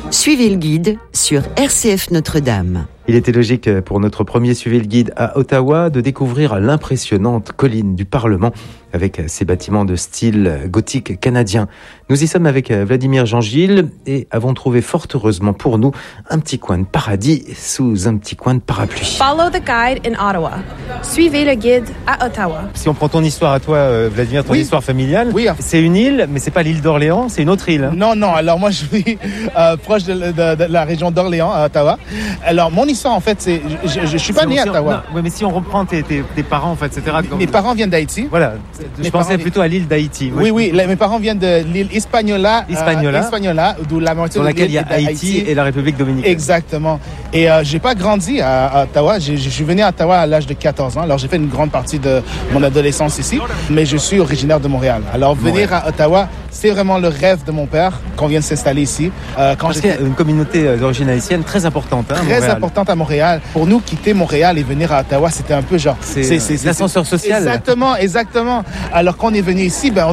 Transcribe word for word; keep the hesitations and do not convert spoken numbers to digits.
Suivez le guide sur R C F Notre-Dame. Il était logique pour notre premier Suivez le guide à Ottawa de découvrir l'impressionnante colline du Parlement avec ses bâtiments de style gothique canadien. Nous y sommes avec Vladimir Jean-Gilles et avons trouvé fort heureusement pour nous un petit coin de paradis sous un petit coin de parapluie. Follow the guide in Ottawa. Suivez le guide à Ottawa. Si on prend ton histoire à toi, Vladimir, ton oui. histoire familiale, oui. c'est une île, mais c'est pas l'île d'Orléans, c'est une autre île. Hein. Non, non. Alors moi, je vis euh, proche de, de, de la région d'Orléans, à Ottawa. Alors mon histoire, en fait, c'est, je, je, je suis pas si né on, à si Ottawa. On, non, mais si on reprend tes, tes, tes parents, en fait, et cetera. Mes, mes parents viennent d'Haïti. Voilà. Mes je pensais parents... plutôt à l'île d'Haïti. Moi, oui, oui. Les, mes parents viennent de l'île Hispaniola. Hispaniola. Euh, Hispaniola, d'où la moitié sur de laquelle il y a Haïti, Haïti et la République dominicaine. Exactement. Et euh, j'ai pas grandi à, à Ottawa. J'ai, je suis venu à Ottawa à l'âge de quatorze ans. Alors j'ai fait une grande partie de mon adolescence ici, mais je suis originaire de Montréal. Alors venir Montréal. à Ottawa, c'est vraiment le rêve de mon père qu'on vienne s'installer ici. Euh, quand Parce qu'il y a une communauté d'origine haïtienne très importante. Hein, très Montréal. importante à Montréal. Pour nous, quitter Montréal et venir à Ottawa, c'était un peu genre... C'est, c'est, c'est l'ascenseur social. Exactement, exactement. Alors qu'on est venu ici, ben